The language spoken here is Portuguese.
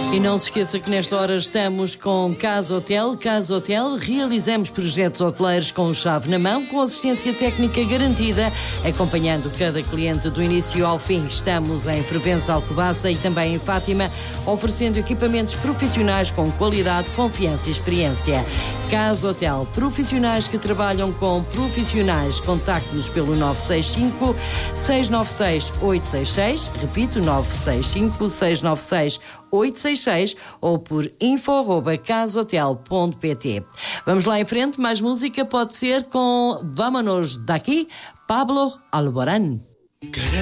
E não se esqueça que nesta hora estamos com Casa Hotel. Casa Hotel, realizamos projetos hoteleiros com chave na mão, com assistência técnica garantida, acompanhando cada cliente do início ao fim. Estamos em Fervença, Alcobaça e também em Fátima, oferecendo equipamentos profissionais com qualidade, confiança e experiência. Casa Hotel, profissionais que trabalham com profissionais. Contacte-nos pelo 965-696-866, repito, 965-696-866 ou por info@casahotel.pt. Vamos lá em frente, mais música pode ser com Vámonos daqui, Pablo Alborán.